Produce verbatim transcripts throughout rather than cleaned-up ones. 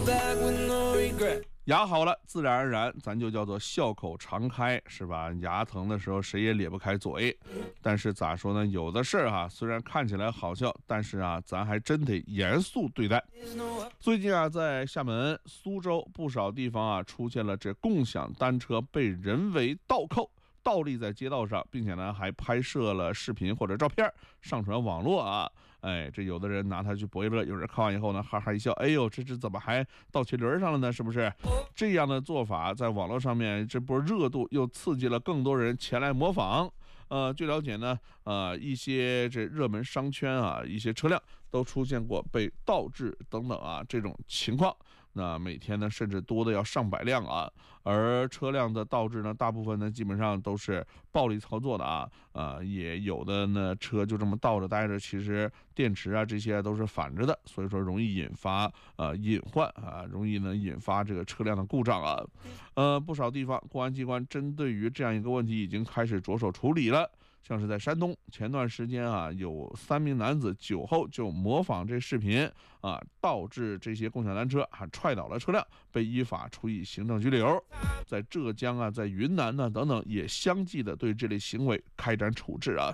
牙好了，自然而然咱就叫做笑口常开，是吧？牙疼的时候谁也咧不开嘴。但是咋说呢，有的事儿哈，虽然看起来好笑，但是啊，咱还真得严肃对待。最近啊，在厦门、苏州不少地方啊，出现了这共享单车被人为倒扣，倒立在街道上，并且呢还拍摄了视频或者照片上传网络啊。哎，这有的人拿它去博一乐，有人看完以后呢哈哈一笑，哎呦，这这怎么还到麒麟上了呢？是不是？这样的做法在网络上面这波热度又刺激了更多人前来模仿。呃，据了解呢，呃，一些这热门商圈啊，一些车辆都出现过被倒置等等啊这种情况。那每天呢，甚至多的要上百辆啊。而车辆的倒置呢，大部分呢基本上都是暴力操作的啊，呃，也有的呢车就这么倒着待着，其实电池啊这些都是反着的，所以说容易引发呃隐患啊，容易呢引发这个车辆的故障啊。呃，不少地方公安机关针对于这样一个问题已经开始着手处理了。像是在山东，前段时间啊，有三名男子酒后就模仿这视频啊，倒置这些共享单车，还踹倒了车辆，被依法处以行政拘留。在浙江啊，在云南呢等等，也相继的对这类行为开展处置啊。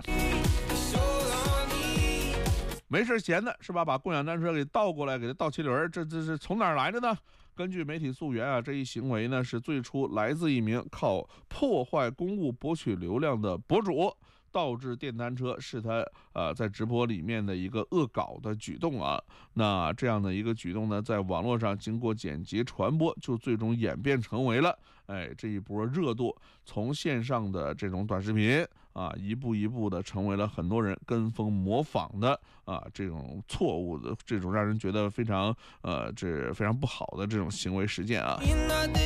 没事闲的是吧？把共享单车给倒过来，给它倒麒麟，这这是从哪儿来的呢？根据媒体溯源啊，这一行为呢是最初来自一名靠破坏公物博取流量的博主。倒置电单车是他呃在直播里面的一个恶搞的举动啊。那这样的一个举动呢，在网络上经过剪辑传播，就最终演变成为了哎这一波热度，从线上的这种短视频啊，一步一步的成为了很多人跟风模仿的啊这种错误的这种让人觉得非常呃这非常不好的这种行为实践啊。